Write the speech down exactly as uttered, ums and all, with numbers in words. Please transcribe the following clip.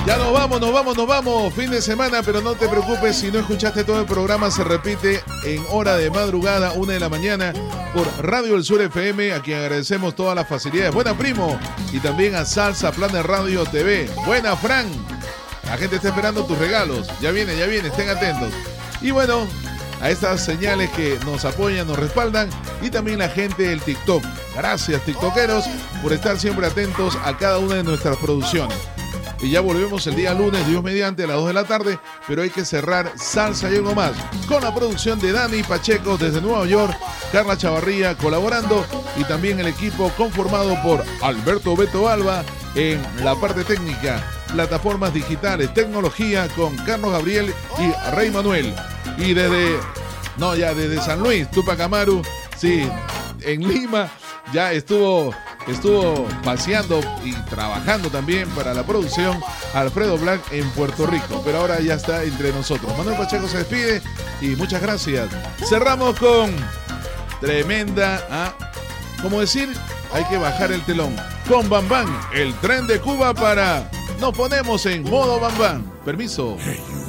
Ya nos vamos, nos vamos, nos vamos. Fin de semana, pero no te preocupes. Si no escuchaste todo el programa, se repite en hora de madrugada, una de la mañana, por Radio El Sur F M, a quien agradecemos todas las facilidades. Buena, primo. Y también a Salsa Planet Radio T V. Buena, Fran. La gente está esperando tus regalos. Ya viene, ya viene, estén atentos. Y bueno, a estas señales que nos apoyan, nos respaldan, y también la gente del TikTok. Gracias, tiktokeros, por estar siempre atentos a cada una de nuestras producciones. Y ya volvemos el día lunes, Dios mediante, a las dos de la tarde, pero hay que cerrar Salsa y algo más con la producción de Dani Pacheco desde Nueva York, Carla Chavarría colaborando, y también el equipo conformado por Alberto Beto Alba en la parte técnica, plataformas digitales, tecnología con Carlos Gabriel y Rey Manuel. Y desde, no, ya desde San Luis, Tupac Amaru, sí, en Lima, ya estuvo, estuvo paseando y trabajando también para la producción Alfredo Black en Puerto Rico, pero ahora ya está entre nosotros. Manuel Pacheco se despide y muchas gracias. Cerramos con tremenda, ¿ah? ¿Cómo decir? Hay que bajar el telón. Con Bam Bam, el tren de Cuba para... Nos ponemos en modo Bam Bam. Permiso. Hey, you.